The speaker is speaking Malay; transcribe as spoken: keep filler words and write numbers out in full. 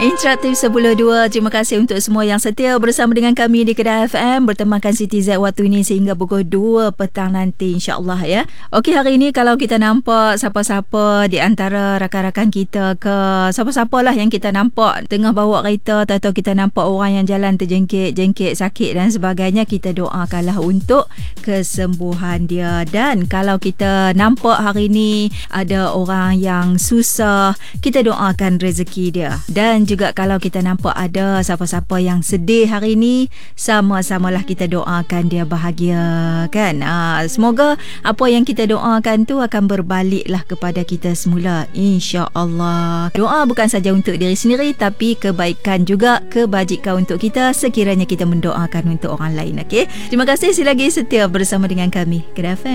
Interaktif sepuluh dua. Terima kasih untuk semua yang setia bersama dengan kami di Kedah F M bertemankan Siti Z waktu ini sehingga pukul dua petang nanti, insya-Allah ya. Okey, hari ini kalau kita nampak siapa-siapa di antara rakan-rakan kita ke siapa-siapa lah yang kita nampak tengah bawa kereta atau kita nampak orang yang jalan terjengkit-jengkit sakit dan sebagainya, kita doakanlah untuk kesembuhan dia. Dan kalau kita nampak hari ini ada orang yang susah, kita doakan rezeki dia. Dan juga kalau kita nampak ada siapa-siapa yang sedih hari ini, sama-samalah kita doakan dia bahagia kan. Ha, semoga apa yang kita doakan tu akan berbaliklah kepada kita semula, insya-Allah. Doa bukan saja untuk diri sendiri tapi kebaikan juga, kebajikan untuk kita sekiranya kita mendoakan untuk orang lain. Okey. Terima kasih sekali lagi setia bersama dengan kami Kedah F M.